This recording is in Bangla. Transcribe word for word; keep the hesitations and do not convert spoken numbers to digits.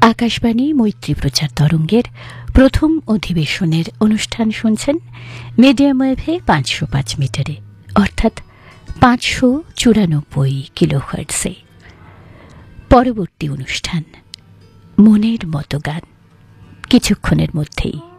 আকাশবাণী মৈত্রী প্রচার তরঙ্গের প্রথম অধিবেশনের অনুষ্ঠান শুনছেন মিডিয়াম ওয়েভে পাঁচশো পাঁচ মিটারে, অর্থাৎ পাঁচশো চুরানব্বই কিলোহার্টজে। পরবর্তী অনুষ্ঠান মনের মতো গান কিছুক্ষণের মধ্যেই।